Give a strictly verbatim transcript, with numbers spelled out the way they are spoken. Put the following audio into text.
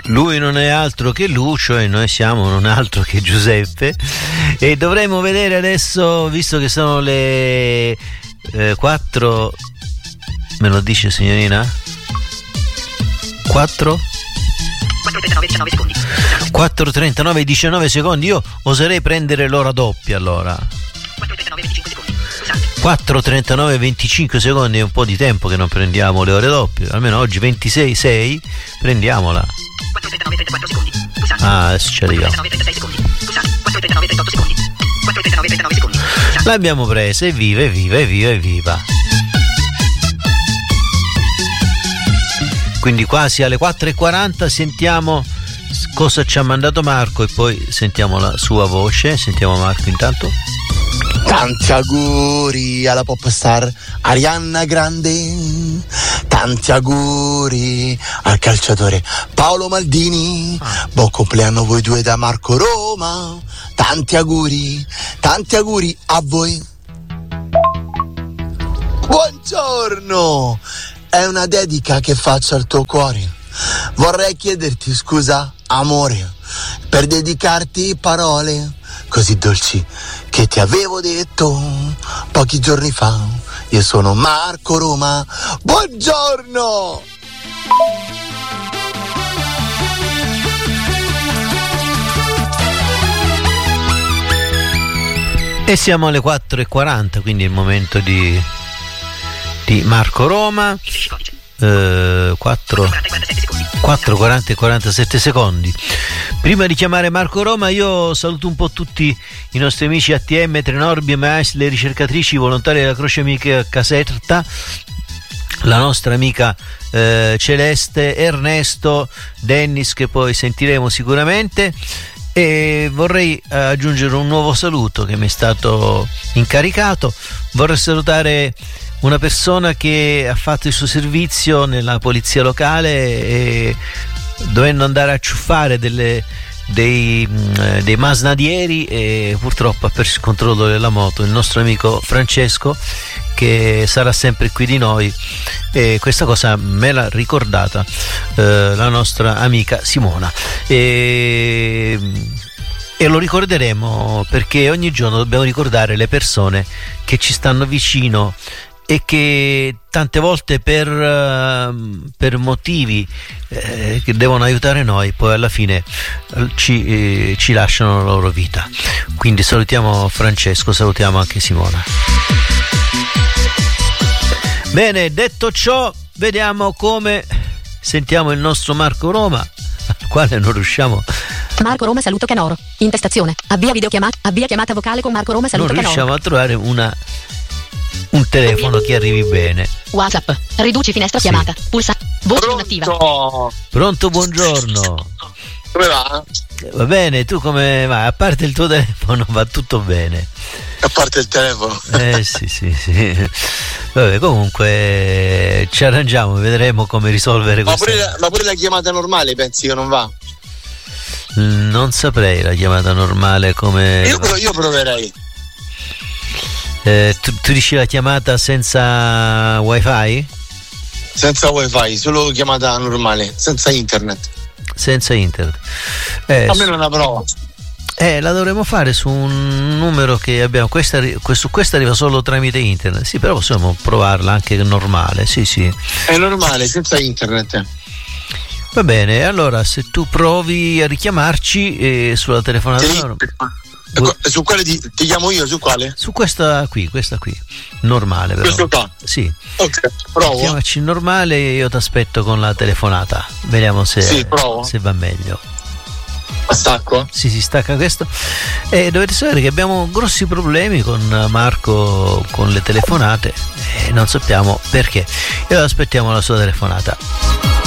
Lui non è altro che Lucio e noi siamo non altro che Giuseppe, e dovremmo vedere adesso, visto che sono le eh, quattro, me lo dice signorina? quattro? quattro e trentanove e diciannove secondi. Io oserei prendere l'ora doppia allora. quattro e trentanove e venticinque secondi è un po' di tempo che non prendiamo le ore doppie, almeno oggi ventisei sei prendiamola. Ah, adesso ci arriviamo. L'abbiamo presa, evviva, evviva, evviva, evviva. Quindi quasi alle quattro e quaranta sentiamo cosa ci ha mandato Marco e poi sentiamo la sua voce. Sentiamo Marco intanto. Tanti auguri alla pop star Arianna Grande, tanti auguri al calciatore Paolo Maldini, buon compleanno voi due da Marco Roma, tanti auguri, tanti auguri a voi. Buongiorno, è una dedica che faccio al tuo cuore, vorrei chiederti scusa amore per dedicarti parole così dolci che ti avevo detto pochi giorni fa. Io sono Marco Roma, buongiorno! E siamo alle quattro e quaranta, quindi è il momento di, di Marco Roma. Eh, quattro e quaranta e quarantasette secondi. Prima di chiamare Marco Roma io saluto un po' tutti i nostri amici A T M, Trenorbi, Mais, le ricercatrici volontarie della Croce Amica Caserta, la nostra amica eh, Celeste, Ernesto, Dennis, che poi sentiremo sicuramente, e vorrei aggiungere un nuovo saluto che mi è stato incaricato. Vorrei salutare una persona che ha fatto il suo servizio nella polizia locale e dovendo andare a ciuffare delle, dei, dei masnadieri e purtroppo ha perso il controllo della moto, il nostro amico Francesco, che sarà sempre qui di noi, e questa cosa me l'ha ricordata eh, la nostra amica Simona, e, e lo ricorderemo perché ogni giorno dobbiamo ricordare le persone che ci stanno vicino e che tante volte per, uh, per motivi eh, che devono aiutare noi poi alla fine ci, eh, ci lasciano la loro vita. Quindi salutiamo Francesco, salutiamo anche Simona. Bene, detto ciò, vediamo come sentiamo il nostro Marco Roma, al quale non riusciamo. Marco Roma, saluto Canoro, intestazione, avvia videochiamata, avvia chiamata vocale con Marco Roma, saluto non Canoro. Non riusciamo a trovare una un telefono che arrivi bene. WhatsApp, riduci finestra sì. Chiamata, pulsa, voce non attiva. Pronto, buongiorno. Come va? Va bene, tu come vai? A parte il tuo telefono va tutto bene. A parte il telefono. Eh sì sì sì. Vabbè, comunque ci arrangiamo, vedremo come risolvere ma questo. Pure la, ma pure la chiamata normale pensi che non va? Non saprei la chiamata normale come. Io, io proverei. Eh, tu, tu dici la chiamata senza wifi? Senza wifi, solo chiamata normale, senza internet. Senza internet. Eh, almeno una prova. Eh, la dovremmo fare su un numero che abbiamo. Questa, su questa arriva solo tramite internet. Sì, però possiamo provarla anche normale. Sì, sì. È normale, senza internet. Va bene, allora se tu provi a richiamarci eh, sulla telefonata. Sì. Su quale ti, ti chiamo io? Su quale? Su questa qui, questa qui. Normale però. Questo qua? Sì. Ok, provo. Chiamaci normale e io ti aspetto con la telefonata. Vediamo se, sì, provo. se va meglio. Stacco? Sì, si stacca questo. E dovete sapere che abbiamo grossi problemi con Marco con le telefonate e non sappiamo perché. E aspettiamo la sua telefonata.